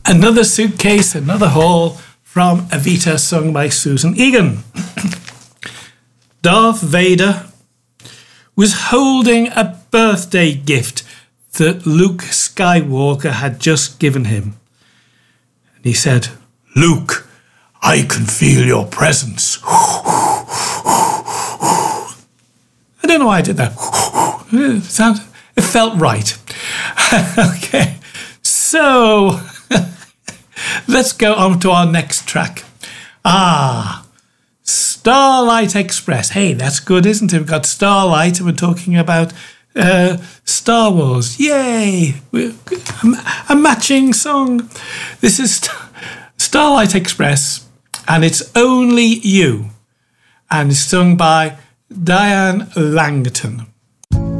Another Suitcase, Another Haul from Evita, sung by Susan Egan. Darth Vader was holding a birthday gift that Luke Skywalker had just given him. And he said, "Luke, I can feel your presence." I don't know why I did that. It felt right. Okay, so let's go on to our next track. Starlight Express. Hey, that's good, isn't it? We've got Starlight and we're talking about Star Wars. Yay! A matching song. This is Starlight Express and it's Only You. And it's sung by Diane Langton.